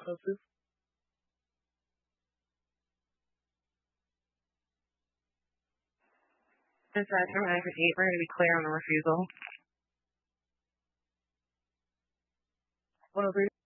consequences. Aside from advocate, we're going to be clear on the refusal. Well,